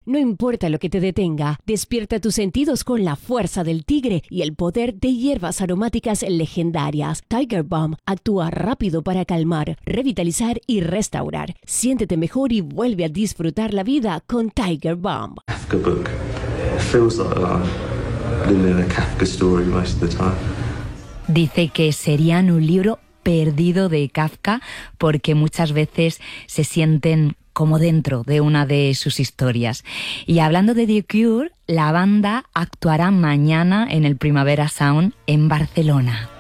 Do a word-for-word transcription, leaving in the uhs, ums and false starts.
No importa lo que te detenga, despierta tus sentidos con la fuerza del tigre y el poder de hierbas aromáticas legendarias. Tiger Balm actúa rápido para calmar, revitalizar y restaurar. Siéntete mejor y vuelve a disfrutar la vida con Tiger Balm. Kafka book. It feels like I'm living in a Kafka story most of the time. Dice que serían un libro perdido de Kafka porque muchas veces se sienten como dentro de una de sus historias. Y hablando de The Cure, la banda actuará mañana en el Primavera Sound en Barcelona.